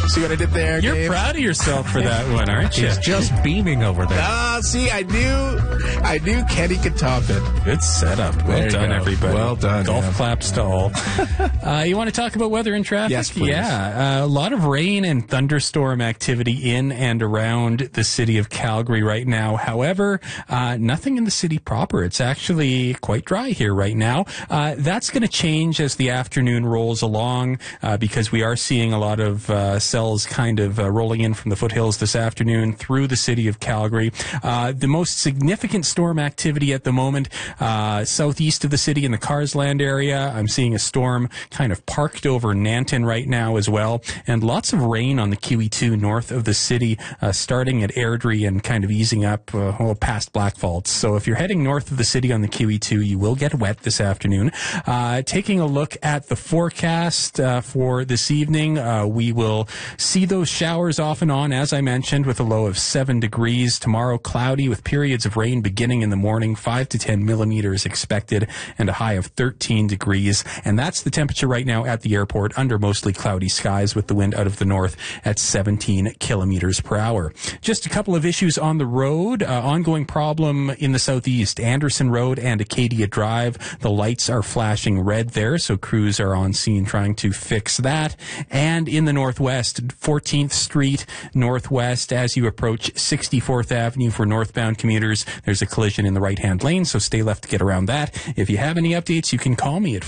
See what I did there, You're Dave? proud of yourself for that one, aren't you? He's just beaming over there. See, I knew Kenny could top it. Good setup. There Well you done, go. everybody. Well done, Golf man. claps to all. You want to talk about weather and traffic? Yes, please. Yeah. A lot of rain and thunderstorm activity in and around the city of Calgary right now. However, nothing in the city proper. It's actually quite dry here right now. That's going to change as the afternoon rolls along because we are seeing a lot of cells kind of rolling in from the foothills this afternoon through the city of Calgary. The most significant storm activity at the moment, southeast of the city in the Carsland area. I'm seeing a storm kind of parked over Nanton right now as well. And lots of rain on the QE2 north of the city, starting at Airdrie and kind of easing up past Blackfalds. So if you're heading north of the city on the QE2, you will get wet this afternoon. Taking a look at the forecast for this evening, we will see those showers off and on, as I mentioned, with a low of 7 degrees. Tomorrow, cloudy with periods of rain beginning in the morning, 5 to 10 millimeters expected, and a high of 13 degrees. And that's the temperature right now at the airport under mostly cloudy skies with the wind out of the north at 17 kilometers per hour. Just a couple of issues on the road. Ongoing problem in the southeast, Anderson Road and Acadia Drive. The lights are flashing red there, so crews are on scene trying to fix that. And in the northwest, 14th Street Northwest, as you approach 64th Avenue for northbound commuters, there's a collision in the right-hand lane, so stay left to get around that. If you have any updates, you can call me at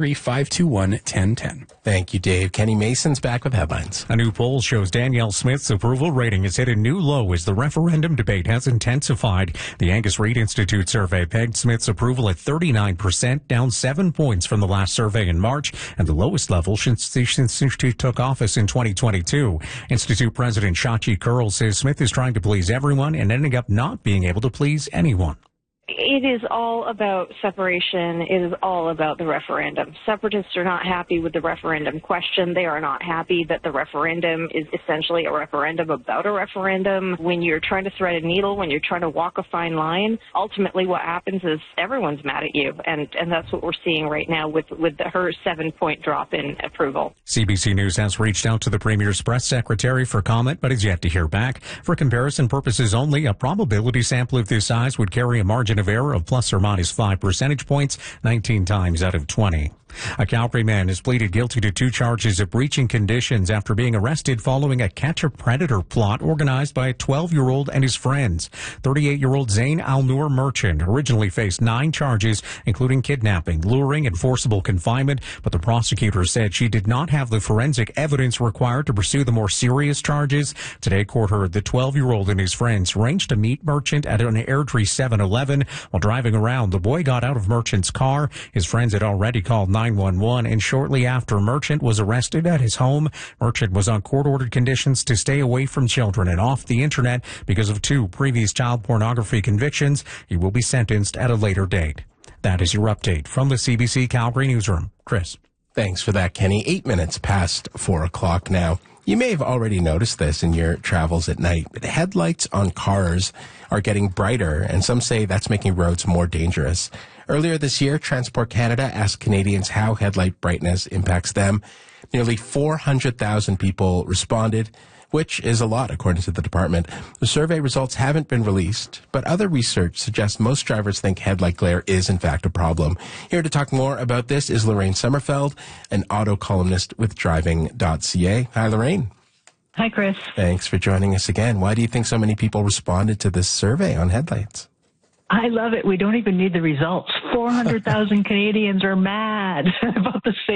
403-521-1010. Thank you, Dave. Kenny Mason's back with headlines. A new poll shows Danielle Smith's approval rating has hit a new low as the referendum debate has intensified. The Angus Reid Institute survey pegged Smith's approval at 39%, down 7 points from the last survey in March, and the lowest level since the Institute took office in 2022. Institute President Shachi Kurl says Smith is trying to please everyone and ending up not being able to please anyone. It is all about separation. It is all about the referendum. Separatists are not happy with the referendum question. They are not happy that the referendum is essentially a referendum about a referendum. When you're trying to thread a needle, when you're trying to walk a fine line, ultimately what happens is everyone's mad at you. And that's what we're seeing right now with her 7-point drop in approval. CBC News has reached out to the Premier's press secretary for comment, but is yet to hear back. For comparison purposes only, a probability sample of this size would carry a margin of error of plus or minus 5 percentage points, 19 times out of 20. A Calgary man has pleaded guilty to 2 charges of breaching conditions after being arrested following a catch-a-predator plot organized by a 12-year-old and his friends. 38-year-old Zain Al-Noor Merchant originally faced 9 charges, including kidnapping, luring, and forcible confinement, but the prosecutor said she did not have the forensic evidence required to pursue the more serious charges. Today, court heard the 12-year-old and his friends arranged to meet Merchant at an Airdrie 7-Eleven. While driving around, the boy got out of Merchant's car. His friends had already called 911, and shortly after, Merchant was arrested at his home. Merchant was on court-ordered conditions to stay away from children and off the internet because of 2 previous child pornography convictions. He will be sentenced at a later date. That is your update from the CBC Calgary Newsroom. Chris. Thanks for that, Kenny. 8 minutes past 4 o'clock now. You may have already noticed this in your travels at night, but headlights on cars are getting brighter, and some say that's making roads more dangerous. Earlier this year, Transport Canada asked Canadians how headlight brightness impacts them. Nearly 400,000 people responded, which is a lot, according to the department. The survey results haven't been released, but other research suggests most drivers think headlight glare is, in fact, a problem. Here to talk more about this is Lorraine Sommerfeld, an auto columnist with driving.ca. Hi, Lorraine. Hi, Chris. Thanks for joining us again. Why do you think so many people responded to this survey on headlights? I love it. We don't even need the results. 400,000 Canadians are mad about the same.